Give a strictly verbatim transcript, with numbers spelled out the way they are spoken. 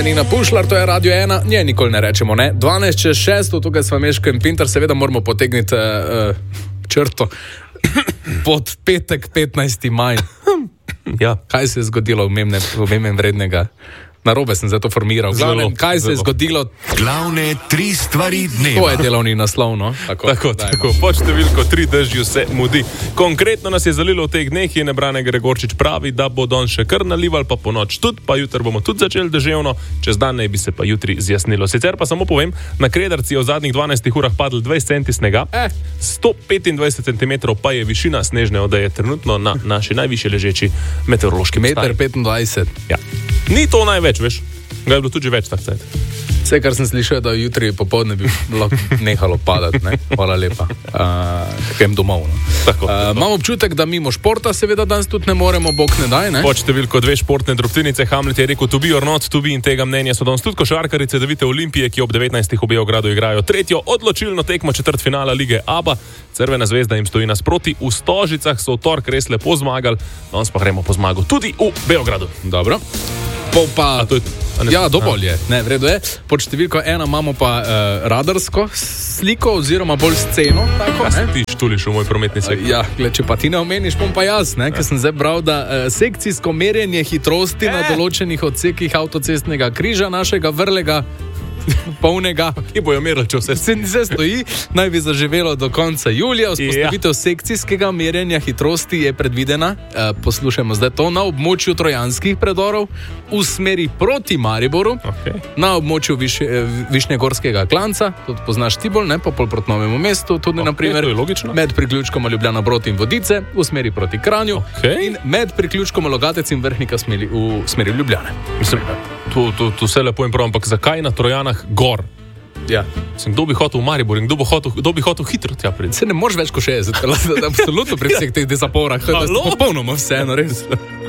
Nina Pušlar, to je Radio ena, nje nikoli ne rečemo, ne? dvanajst čez šest, tukaj smo Meško in Pintar, seveda moramo potegniti uh, črto pod petek, petnajsti maj. Ja. Kaj se je zgodilo v memem vrednega? Narobe sem zato formiral. Glavnem, kaj se je zgodilo? Glavne tri stvari dneva. To je delovni naslov, no? Tako, tako, tako. Pod številko tri dežju se mudi. Konkretno nas je zalilo v teh dneh in Brane Gregorčič pravi, da bo don še kar nalival, pa po noč tudi, pa jutri bomo tudi začeli deževno, čez dan naj bi se pa jutri zjasnilo. Sicer pa samo povem, na Krederci je v zadnjih dvanajstih urah padlo dvajset centi snega, eh. sto petindvajset centimetrov pa je višina snežne odeje trenutno na naši najvišje ležeči meteorološki postaji. Meter petindvajset. Ja. Ni to največ, veš? Ga je bilo tudi več tak cajt. Vse, kar sem slišal, da jutri popoldne bi lahko nehalo padati, ne? Hvala lepa. Uh, Kem domov, no? Tako. Uh, Imam občutek, da mimo športa seveda danes tudi ne moremo, bog ne daj, ne? Pod številko dve športne drobtinice Hamlet je rekel, to be or not to be, in tega mnenja so danes tudi košarkarice Devite Olimpije, ki ob devetnajstih v Beogradu igrajo tretjo odločilno tekmo četrtfinala lige ABA. Crvena zvezda jim stoji nasproti, v Stožicah so v torek res lepo zmagali, danes pa gremo po zmago tudi v Beogradu. Dobro. Pol pa, je, ja, dovolj je, ne, vredo je. Pod številko ena imamo pa uh, radarsko sliko oziroma bolj sceno. Tako, ja, ti štuliš v moj prometni sektor. Ja, gled, če pa ti ne omeniš, bom pa jaz, ne, ker sem zdaj bral, da uh, sekcijsko merjenje hitrosti e. na določenih odsekih avtocestnega križa našega vrlega polnega, ki bojo merili, če vse se ne stoji, naj bi zaživelo do konca julija. Vzpostavitev ja. sekcijskega merjenja hitrosti je predvidena, e, poslušajmo zdaj to, na območju trojanskih predorov v smeri proti Mariboru, okay. na območju viš, Višnjegorskega klanca, tudi poznaš Tibol, ne, pa pol proti Novemu mestu, tudi okay, naprimer med priključkoma Ljubljana Brod in Vodice v smeri proti Kranju okay. in med priključkoma Logatec in Vrhnika smeri v smeri Ljubljane. Mislim, tu, tu, tu vse lepo in prav, ampak zakaj na Trojanah gor? Ja. Sem, kdo bi hotel v Maribor in kdo bi hotel, kdo bi hotel hitro tja priti? Se ne moreš več kot šestdeset, absolutno pri vseh teh zaporah, da je popolnoma vseeno, res.